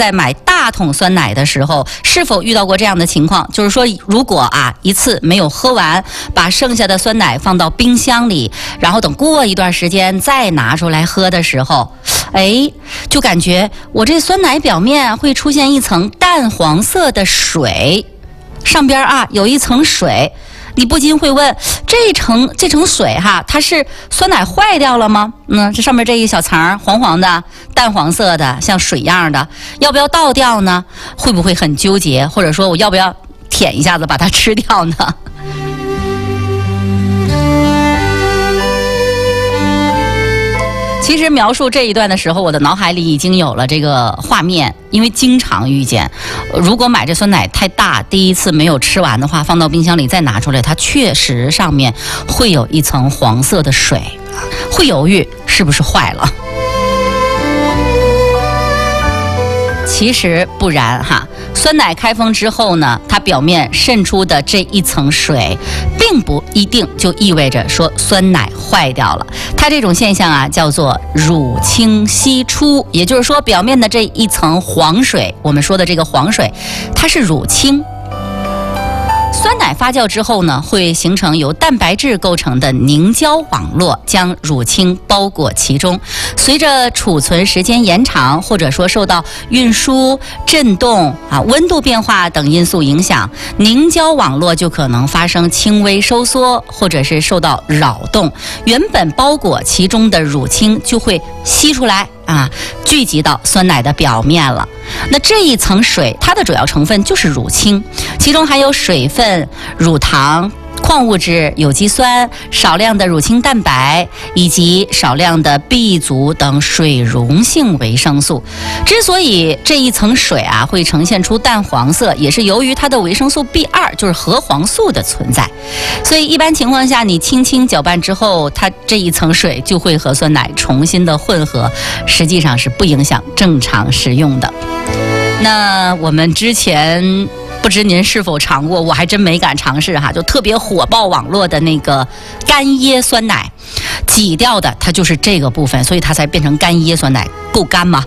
在买大桶酸奶的时候，是否遇到过这样的情况？就是说，如果一次没有喝完，把剩下的酸奶放到冰箱里，然后等过一段时间再拿出来喝的时候，就感觉我这酸奶表面会出现一层淡黄色的水，上边有一层水。你不禁会问，这层水它是酸奶坏掉了吗？这上面这一小层黄黄的、淡黄色的，像水样的，要不要倒掉呢？会不会很纠结？或者说我要不要舔一下子把它吃掉呢？其实描述这一段的时候，我的脑海里已经有了这个画面，因为经常遇见。如果买这酸奶太大，第一次没有吃完的话，放到冰箱里再拿出来，它确实上面会有一层黄色的水，会犹豫是不是坏了。其实不然酸奶开封之后呢，它表面渗出的这一层水，并不一定就意味着说酸奶坏掉了。它这种现象叫做乳清析出，也就是说表面的这一层黄水，我们说的这个黄水，它是乳清。酸奶发酵之后呢，会形成由蛋白质构成的凝胶网络，将乳清包裹其中。随着储存时间延长，或者说受到运输、震动温度变化等因素影响，凝胶网络就可能发生轻微收缩，或者是受到扰动，原本包裹其中的乳清就会吸出来聚集到酸奶的表面了。那这一层水，它的主要成分就是乳清，其中含有水分、乳糖、矿物质、有机酸、少量的乳清蛋白以及少量的 B 族等水溶性维生素。之所以这一层水会呈现出淡黄色，也是由于它的维生素 B2， 就是核黄素的存在。所以一般情况下，你轻轻搅拌之后，它这一层水就会和酸奶重新的混合，实际上是不影响正常食用的。那我们之前不知您是否尝过，我还真没敢尝试就特别火爆网络的那个干椰酸奶，挤掉的它就是这个部分，所以它才变成干椰酸奶，够干吗？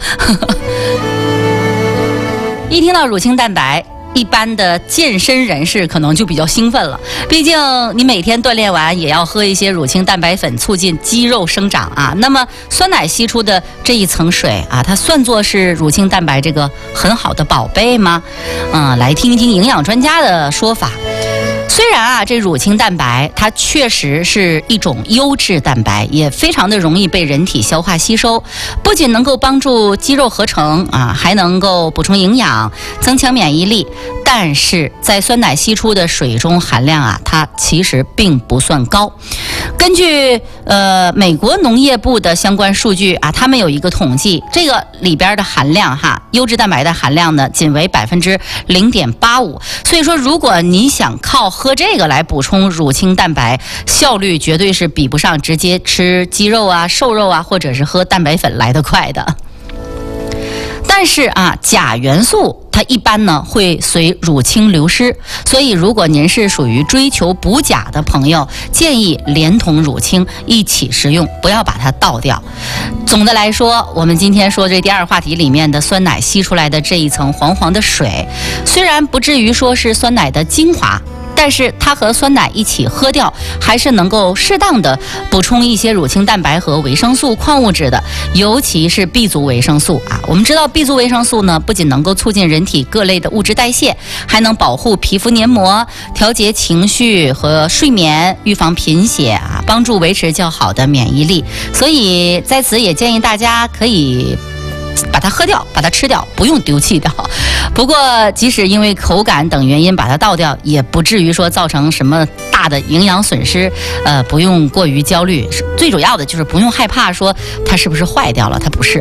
一听到乳清蛋白，一般的健身人士可能就比较兴奋了，毕竟你每天锻炼完也要喝一些乳清蛋白粉，促进肌肉生长那么酸奶吸出的这一层水它算作是乳清蛋白这个很好的宝贝吗？来听一听营养专家的说法。虽然这乳清蛋白它确实是一种优质蛋白，也非常的容易被人体消化吸收，不仅能够帮助肌肉合成还能够补充营养，增强免疫力。但是在酸奶析出的水中含量它其实并不算高。根据美国农业部的相关数据他们有一个统计，这个里边的含量优质蛋白的含量呢仅为 0.85%。所以说如果你想靠喝这个来补充乳清蛋白，效率绝对是比不上直接吃鸡肉瘦肉或者是喝蛋白粉来得快的。但是钾元素它一般呢会随乳清流失，所以如果您是属于追求补钾的朋友，建议连同乳清一起食用，不要把它倒掉。总的来说，我们今天说这第二话题里面的酸奶吸出来的这一层黄黄的水，虽然不至于说是酸奶的精华，但是它和酸奶一起喝掉，还是能够适当的补充一些乳清蛋白和维生素、矿物质的，尤其是 B 族维生素我们知道 B 族维生素呢，不仅能够促进人体各类的物质代谢，还能保护皮肤黏膜，调节情绪和睡眠，预防贫血帮助维持较好的免疫力。所以在此也建议大家可以把它喝掉，把它吃掉，不用丢弃掉。不过即使因为口感等原因把它倒掉，也不至于说造成什么大的营养损失，不用过于焦虑。最主要的就是不用害怕说它是不是坏掉了，它不是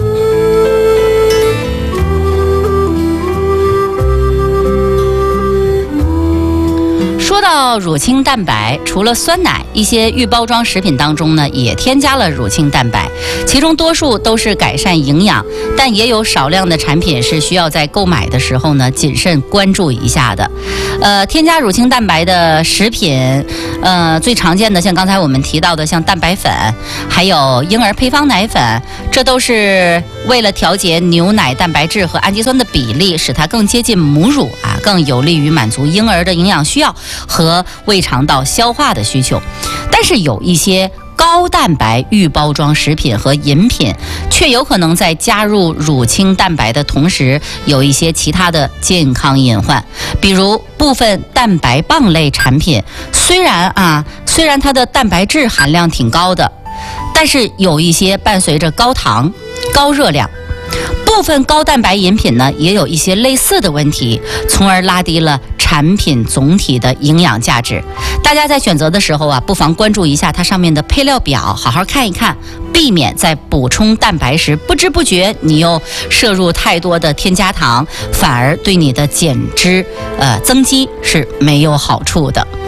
说到乳清蛋白，除了酸奶，一些预包装食品当中呢也添加了乳清蛋白，其中多数都是改善营养，但也有少量的产品是需要在购买的时候呢谨慎关注一下的。添加乳清蛋白的食品，最常见的像刚才我们提到的像蛋白粉，还有婴儿配方奶粉，这都是为了调节牛奶蛋白质和氨基酸的比例，使它更接近母乳啊，更有利于满足婴儿的营养需要和胃肠道消化的需求。但是有一些高蛋白预包装食品和饮品，却有可能在加入乳清蛋白的同时，有一些其他的健康隐患。比如部分蛋白棒类产品，虽然它的蛋白质含量挺高的，但是有一些伴随着高糖、高热量。部分高蛋白饮品呢，也有一些类似的问题，从而拉低了产品总体的营养价值。大家在选择的时候啊，不妨关注一下它上面的配料表，好好看一看，避免在补充蛋白时不知不觉你又摄入太多的添加糖，反而对你的减脂增肌是没有好处的。